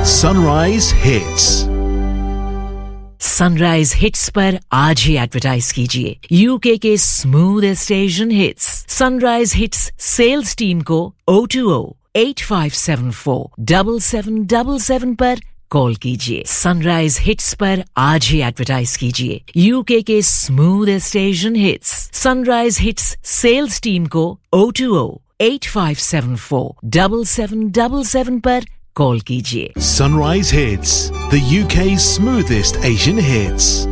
Sunrise Hits. Sunrise hits पर आज ही advertise कीजिए यूके के smoothest Asian hits sunrise hits sales team को 020-8574-7777 पर कॉल कीजिए सनराइज हिट्स पर आज ही एडवर्टाइज कीजिए यूके के smoothest Asian hits sunrise hits sales team को 020-8574-7777 पर कॉल कीजिए Sunrise Hits, the UK's smoothest Asian hits.